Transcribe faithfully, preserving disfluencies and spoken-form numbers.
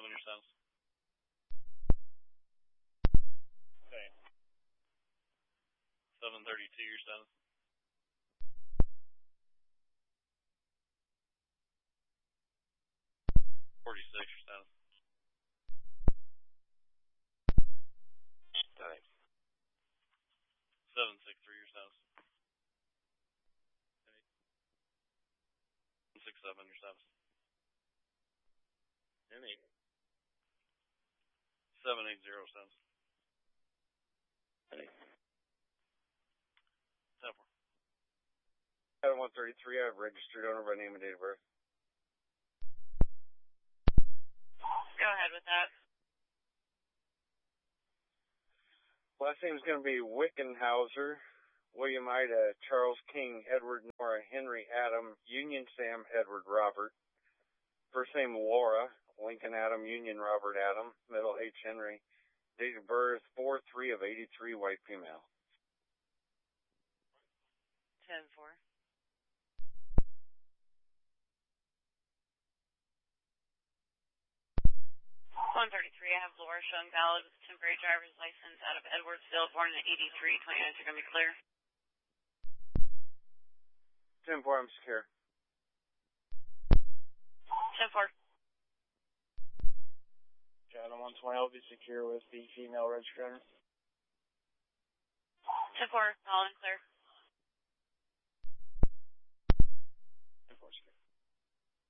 eleven, your status. Okay. seven thirty-two, your status. forty-six, your status. Thanks. seven six three, your status. six seven, your status. Any. seven eight zero, status. Any. ten four. Adam one thirty-three, I have registered owner by name and date of birth. Go ahead with that. Last name is going to be Wickenhauser, William Ida, Charles King, Edward Nora, Henry Adam, Union Sam, Edward Robert. First name Laura, Lincoln Adam, Union Robert Adam, middle H Henry. Date of birth four three of eighty-three, white female. ten four. one thirty-three, I have Laura showing valid with a temporary driver's license out of Edwardsville, born in eighty-three. twenty-nine are going to be clear. ten four, I'm secure. ten four. Adam one twenty, I'll be secure with the female registered owner. ten four, all in clear.